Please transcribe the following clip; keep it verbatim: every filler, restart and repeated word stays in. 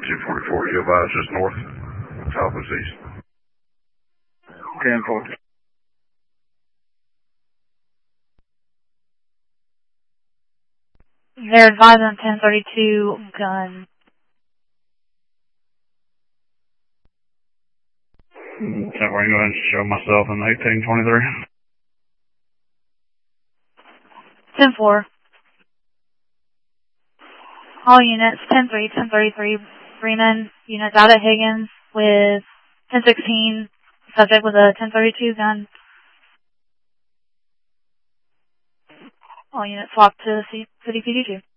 two forty-four, you advise just north, southwest east. ten four. They're advising ten thirty-two gun. ten four, go ahead and show myself in eighteen twenty-three. ten four. All units, ten three, ten thirty-three, Freeman. Units out at Higgins with ten sixteen, subject with a ten thirty-two gun. All units swapped to City P D two.